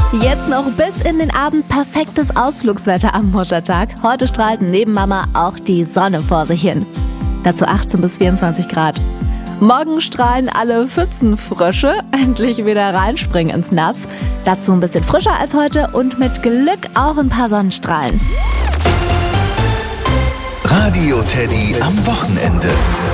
Jetzt noch bis in den Abend perfektes Ausflugswetter am Muttertag. Heute strahlt neben Mama auch die Sonne vor sich hin. Dazu 18 bis 24 Grad. Morgen strahlen alle Pfützenfrösche endlich wieder reinspringen ins Nass. Dazu ein bisschen frischer als heute und mit Glück auch ein paar Sonnenstrahlen. Radio Teddy am Wochenende.